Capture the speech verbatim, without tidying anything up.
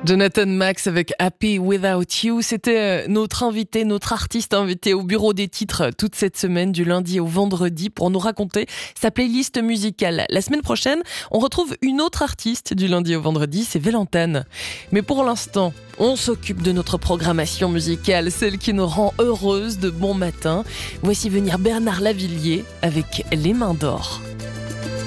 Jonathan Max avec Happy Without You, c'était notre invité, notre artiste invité au bureau des titres toute cette semaine du lundi au vendredi pour nous raconter sa playlist musicale. La semaine prochaine, on retrouve une autre artiste du lundi au vendredi, c'est Vélantane. Mais pour l'instant, on s'occupe de notre programmation musicale, celle qui nous rend heureuses de bon matin. Voici venir Bernard Lavilliers avec Les Mains d'Or.